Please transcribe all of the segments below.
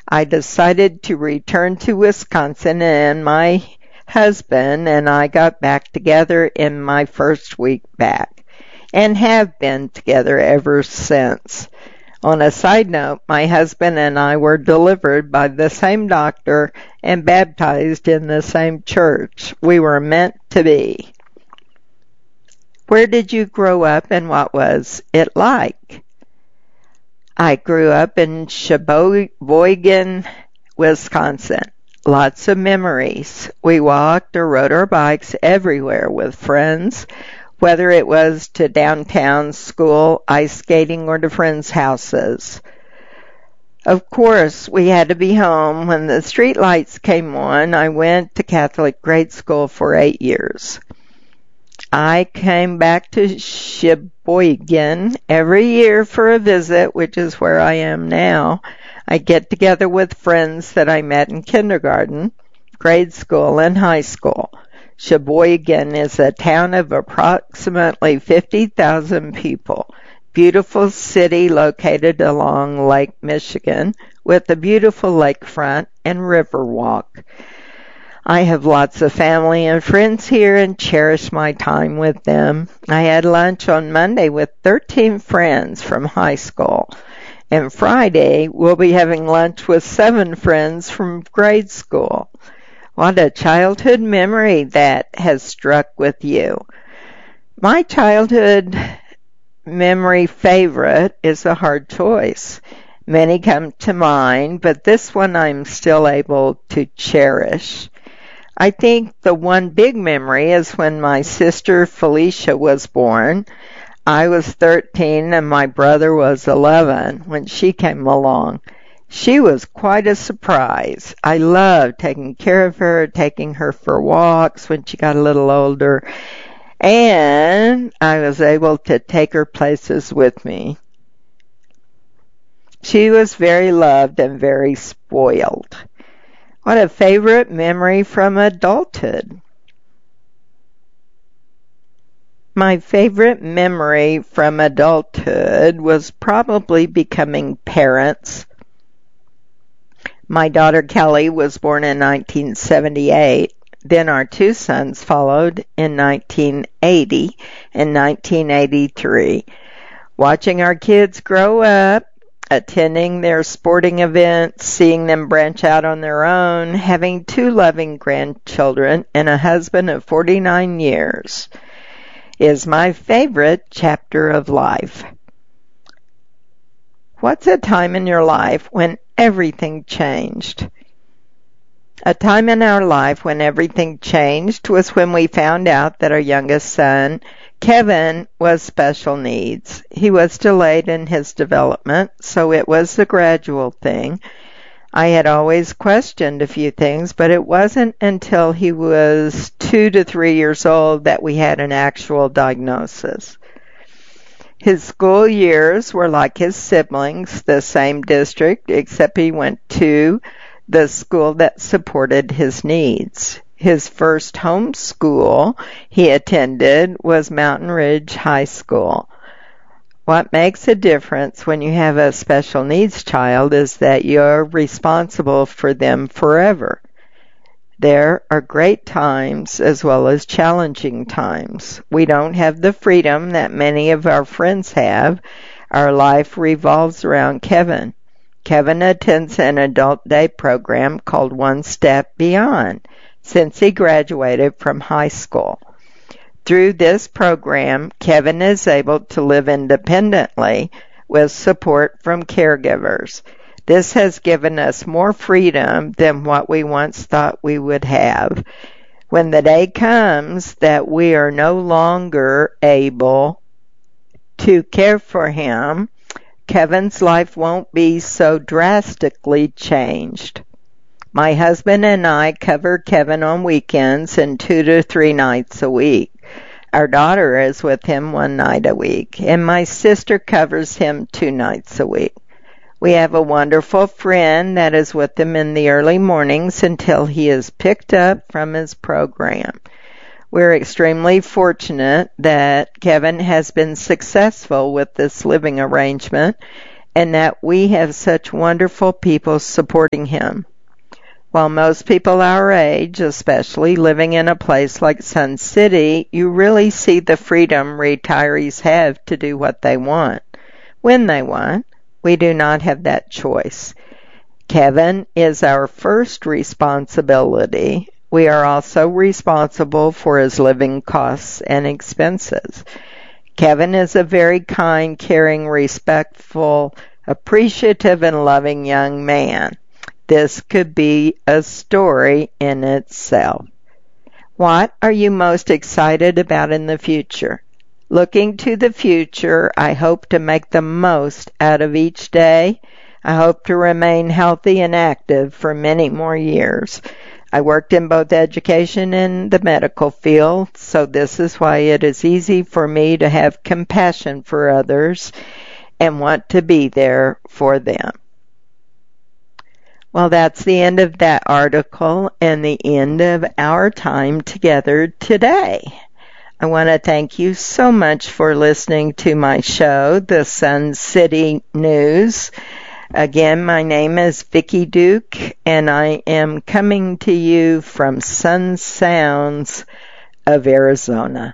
I decided to return to Wisconsin, and my husband and I got back together in my first week back and have been together ever since. On a side note, my husband and I were delivered by the same doctor and baptized in the same church. We were meant to be. Where did you grow up and what was it like? I grew up in Sheboygan, Wisconsin. Lots of memories. We walked or rode our bikes everywhere with friends, whether it was to downtown, school, ice skating, or to friends' houses. Of course, we had to be home when the street lights came on. I went to Catholic grade school for 8 years. I came back to Sheboygan every year for a visit, which is where I am now. I get together with friends that I met in kindergarten, grade school, and high school. Sheboygan is a town of approximately 50,000 people. Beautiful city located along Lake Michigan with a beautiful lakefront and river walk. I have lots of family and friends here and cherish my time with them. I had lunch on Monday with 13 friends from high school. And Friday, we'll be having lunch with 7 friends from grade school. What a childhood memory that has struck with you. My childhood memory favorite is a hard choice. Many come to mind, but this one I'm still able to cherish. I think the one big memory is when my sister Felicia was born. I was 13 and my brother was 11 when she came along. She was quite a surprise. I loved taking care of her, taking her for walks when she got a little older, and I was able to take her places with me. She was very loved and very spoiled. What a favorite memory from adulthood. My favorite memory from adulthood was probably becoming parents. My daughter Kelly was born in 1978. Then our 2 sons followed in 1980 and 1983. Watching our kids grow up, attending their sporting events, seeing them branch out on their own, having 2 loving grandchildren, and a husband of 49 years is my favorite chapter of life. What's a time in your life when everything changed? A time in our life when everything changed was when we found out that our youngest son, Kevin, was special needs. He was delayed in his development, so it was a gradual thing. I had always questioned a few things, but it wasn't until he was 2 to 3 years old that we had an actual diagnosis. His school years were like his siblings, the same district, except he went to the school that supported his needs. His first home school he attended was Mountain Ridge High School. What makes a difference when you have a special needs child is that you're responsible for them forever. There are great times as well as challenging times. We don't have the freedom that many of our friends have. Our life revolves around Kevin. Kevin attends an adult day program called One Step Beyond since he graduated from high school. Through this program, Kevin is able to live independently with support from caregivers. This has given us more freedom than what we once thought we would have. When the day comes that we are no longer able to care for him, Kevin's life won't be so drastically changed. My husband and I cover Kevin on weekends and 2 to 3 nights a week. Our daughter is with him 1 night a week, and my sister covers him 2 nights a week. We have a wonderful friend that is with him in the early mornings until he is picked up from his program. We're extremely fortunate that Kevin has been successful with this living arrangement and that we have such wonderful people supporting him. While most people our age, especially living in a place like Sun City, you really see the freedom retirees have to do what they want, when they want. We do not have that choice. Kevin is our first responsibility. We are also responsible for his living costs and expenses. Kevin is a very kind, caring, respectful, appreciative, and loving young man. This could be a story in itself. What are you most excited about in the future? Looking to the future, I hope to make the most out of each day. I hope to remain healthy and active for many more years. I worked in both education and the medical field, so this is why it is easy for me to have compassion for others and want to be there for them. Well, that's the end of that article and the end of our time together today. I want to thank you so much for listening to my show, the Sun City News. Again, my name is Vicki Duke, and I am coming to you from Sun Sounds of Arizona.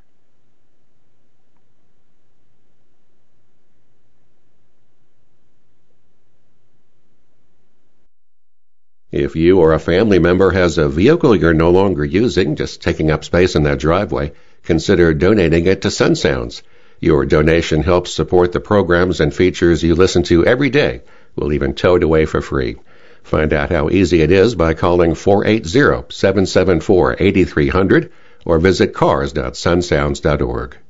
If you or a family member has a vehicle you're no longer using, just taking up space in that driveway, consider donating it to Sun Sounds. Your donation helps support the programs and features you listen to every day. We'll even tow it away for free. Find out how easy it is by calling 480-774-8300 or visit cars.sunsounds.org.